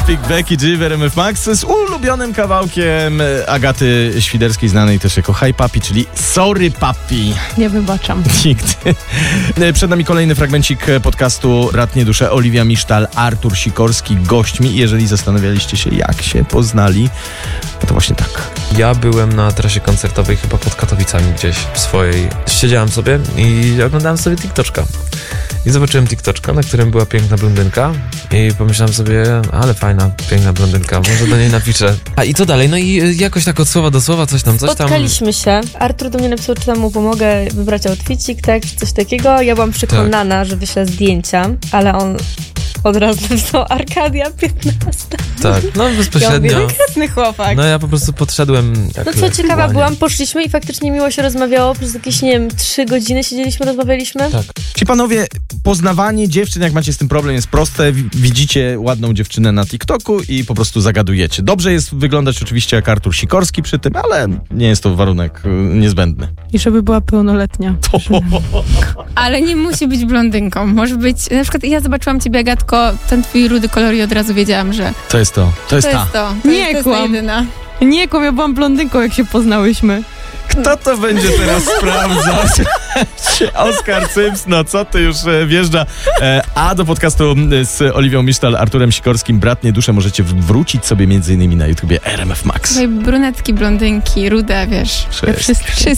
Speak Becky G w RMF Max z ulubionym kawałkiem Agaty Świderskiej, znanej też jako Hi Papi, czyli Sorry Papi. Nie wybaczam. Nigdy. Przed nami kolejny fragmencik podcastu Ratnie Duszę. Oliwia Misztal, Artur Sikorski gośćmi. Jeżeli zastanawialiście się, jak się poznali, to właśnie tak. Ja byłem na trasie koncertowej chyba pod Katowicami gdzieś w swojej. Siedziałem sobie i oglądałem sobie TikToka. I zobaczyłem TikToka, na którym była piękna blondynka i pomyślałem sobie, ale fajna, piękna blondynka, może do niej napiszę. A i co dalej? No i jakoś tak od słowa do słowa, coś tam. Spotkaliśmy się. Artur do mnie napisał, czy tam mu pomogę wybrać outfitik, tak, czy coś takiego. Ja byłam przekonana, że wyślę zdjęcia, ale on od razu napisał Arkadia 15. Tak, no bezpośrednio. Ja mówię, krasny chłopak. No ja po prostu podszedłem. No co ciekawa byłam, poszliśmy i faktycznie miło się rozmawiało. Przez jakieś, nie wiem, 3 godziny siedzieliśmy, rozmawialiśmy. Tak. Ci panowie, poznawanie dziewczyn, jak macie z tym problem, jest proste. Widzicie ładną dziewczynę na TikToku i po prostu zagadujecie. Dobrze jest wyglądać oczywiście jak Artur Sikorski przy tym, ale nie jest to warunek niezbędny. I żeby była pełnoletnia. Ale nie musi być blondynką. Może być, na przykład ja zobaczyłam ciebie, Agatko, ten twój rudy kolor i od razu wiedziałam, że To jest to. To jest ta. to Nie jest ta kłam. jedyna. Nie, ja byłam blondynką, jak się poznałyśmy. Kto to będzie teraz sprawdzać? Oskar Cyms, no co ty już wjeżdża. A do podcastu z Oliwią Misztal, Arturem Sikorskim, Bratnie Dusze możecie wrócić sobie m.in. na YouTubie RMF Max. Tutaj brunetki, blondynki, rude, wiesz. Wszystkie. Wszystkie.